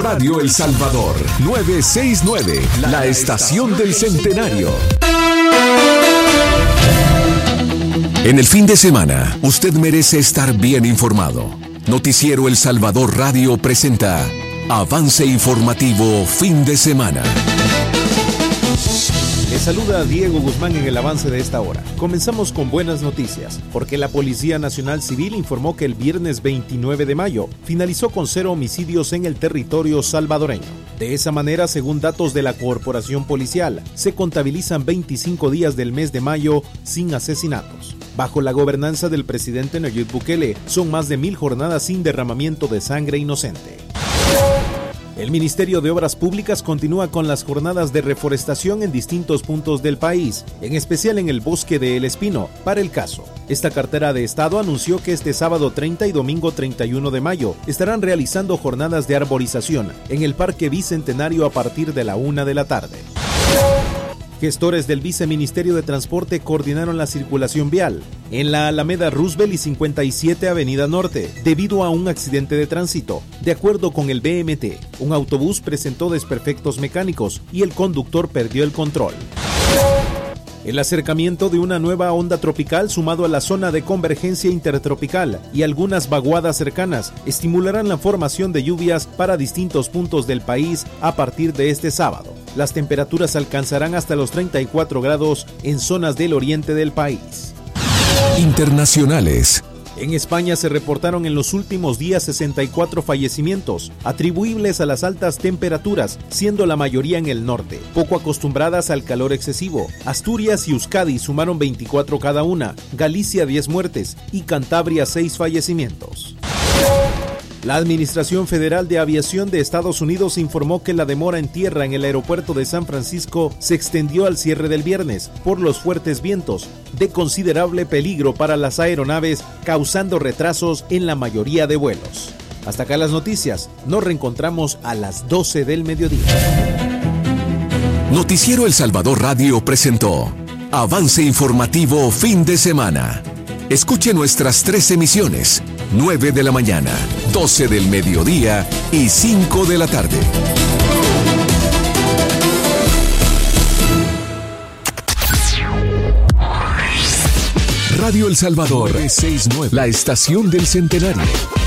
Radio El Salvador, 969, la estación del centenario. En el fin de semana, usted merece estar bien informado. Noticiero El Salvador Radio presenta Avance Informativo Fin de Semana. Les saluda Diego Guzmán en el avance de esta hora. Comenzamos con buenas noticias, porque la Policía Nacional Civil informó que el viernes 29 de mayo finalizó con 0 homicidios en el territorio salvadoreño. De esa manera, según datos de la Corporación Policial, se contabilizan 25 días del mes de mayo sin asesinatos. Bajo la gobernanza del presidente Nayib Bukele, son más de 1000 jornadas sin derramamiento de sangre inocente. El Ministerio de Obras Públicas continúa con las jornadas de reforestación en distintos puntos del país, en especial en el bosque de El Espino, para el caso. Esta cartera de Estado anunció que este sábado 30 y domingo 31 de mayo estarán realizando jornadas de arborización en el Parque Bicentenario a partir de la 1 de la tarde. Gestores del Viceministerio de Transporte coordinaron la circulación vial en la Alameda Roosevelt y 57 Avenida Norte debido a un accidente de tránsito. De acuerdo con el BMT, un autobús presentó desperfectos mecánicos y el conductor perdió el control. El acercamiento de una nueva onda tropical sumado a la zona de convergencia intertropical y algunas vaguadas cercanas estimularán la formación de lluvias para distintos puntos del país a partir de este sábado. Las temperaturas alcanzarán hasta los 34 grados en zonas del oriente del país. Internacionales. En España se reportaron en los últimos días 64 fallecimientos, atribuibles a las altas temperaturas, siendo la mayoría en el norte, poco acostumbradas al calor excesivo. Asturias y Euskadi sumaron 24 cada una, Galicia 10 muertes y Cantabria 6 fallecimientos. La Administración Federal de Aviación de Estados Unidos informó que la demora en tierra en el aeropuerto de San Francisco se extendió al cierre del viernes por los fuertes vientos, de considerable peligro para las aeronaves, causando retrasos en la mayoría de vuelos. Hasta acá las noticias. Nos reencontramos a las 12 del mediodía. Noticiero El Salvador Radio presentó Avance Informativo Fin de Semana. Escuche nuestras 3 emisiones, 9 de la mañana, 12 del mediodía y 5 de la tarde. Radio El Salvador, 969, la estación del centenario.